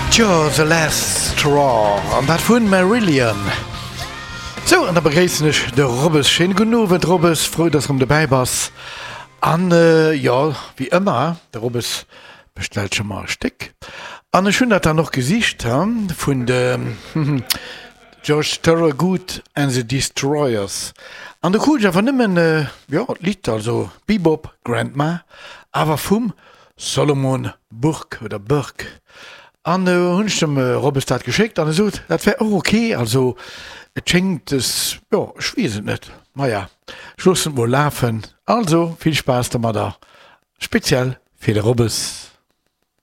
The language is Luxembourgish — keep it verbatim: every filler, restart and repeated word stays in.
Tja, the last straw an dat vun Marillion. So an der begréessenech de Robbes Schen Gunnowen Robbes froh dats um dabei was. An äh, ja wie immer der Robbes bestellt schon mal Stick. An schon dat er noch gesicht vun de ähm, George Thorogood and the Destroyers. An der Kuja van nimmen äh, ja Lied also Bebop Grandma, aber vum Solomon Burke oder Burke. An äh, hunstem äh, Robbestat geschickt, an so, dat wär auch okay, also et schenkt es, ja, schwiesen net. Maja, Schlussen wo laufen. Also, viel Spaß da da. Speziell für die Robbes.